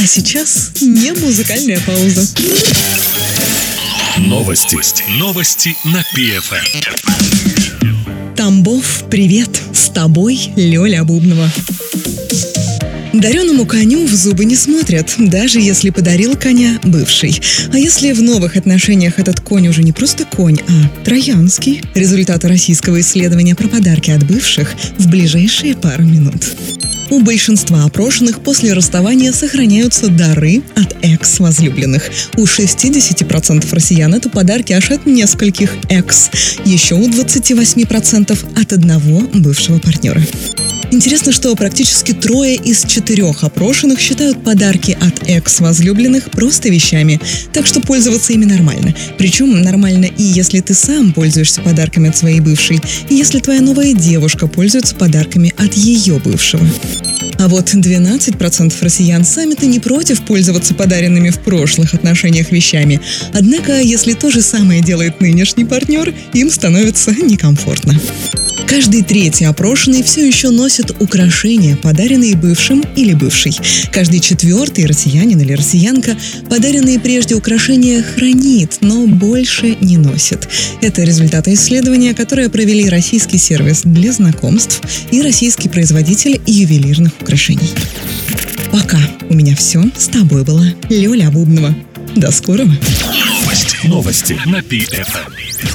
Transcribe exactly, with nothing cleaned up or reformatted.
сейчас не музыкальная пауза. Новости. Новости на пи эф эм. Тамбов, привет! С тобой Лёля Бубнова. Дареному коню в зубы не смотрят, даже если подарил коня бывший. А если в новых отношениях этот конь уже не просто конь, а троянский? Результаты российского исследования про подарки от бывших в ближайшие пару минут. У большинства опрошенных после расставания сохраняются дары от экс-возлюбленных. У шестьдесят процентов россиян это подарки аж от нескольких экс. Еще у двадцать восемь процентов от одного бывшего партнера. Интересно, что практически трое из четырех опрошенных считают подарки от экс-возлюбленных просто вещами, так что пользоваться ими нормально. Причем нормально и если ты сам пользуешься подарками от своей бывшей, и если твоя новая девушка пользуется подарками от ее бывшего. А вот двенадцать процентов россиян сами-то не против пользоваться подаренными в прошлых отношениях вещами. Однако, если то же самое делает нынешний партнер, им становится некомфортно. Каждый третий опрошенный все еще носит украшения, подаренные бывшим или бывшей. Каждый четвертый россиянин или россиянка подаренные прежде украшения хранит, но больше не носит. Это результаты исследования, которое провели российский сервис для знакомств и российский производитель ювелирных украшений. Пока у меня все. С тобой была Лёля Бубнова. До скорого. Новости. Новости на пи эф эм.